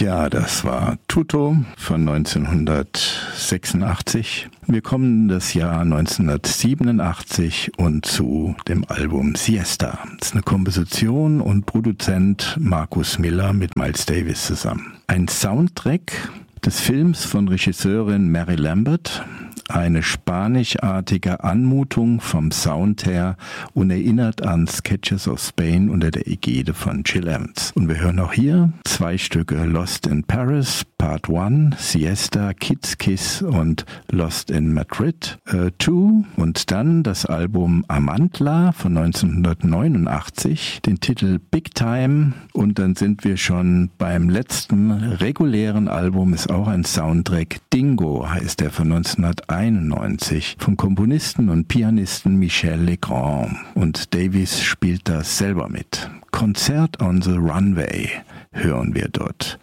Ja, das war Tutto von 1986. Wir kommen in das Jahr 1987 und zu dem Album Siesta. Das ist eine Komposition und Produzent Marcus Miller mit Miles Davis zusammen. Ein Soundtrack des Films von Regisseurin Mary Lambert. Eine spanischartige Anmutung vom Sound her und erinnert an Sketches of Spain unter der Ägide von Jill Evans. Und wir hören auch hier 2 Stücke: Lost in Paris, Part 1, Siesta, Kids Kiss und Lost in Madrid 2 und dann das Album Amantla von 1989, den Titel Big Time, und dann sind wir schon beim letzten regulären Album, ist auch ein Soundtrack, Dingo heißt der, von 1991 vom Komponisten und Pianisten Michel Legrand, und Davis spielt das selber mit. Concert on the Runway hören wir dort.